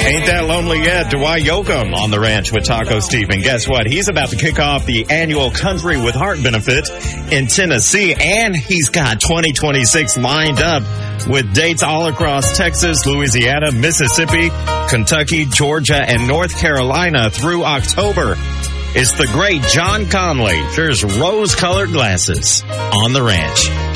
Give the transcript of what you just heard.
Ain't that lonely yet? Dwight Yoakam on the ranch with Taco Steve. And guess what? He's about to kick off the annual Country with Heart benefit in Tennessee. And he's got 2026 lined up with dates all across Texas, Louisiana, Mississippi, Kentucky, Georgia, and North Carolina through October. It's the great John Conley. There's rose-colored glasses on the ranch.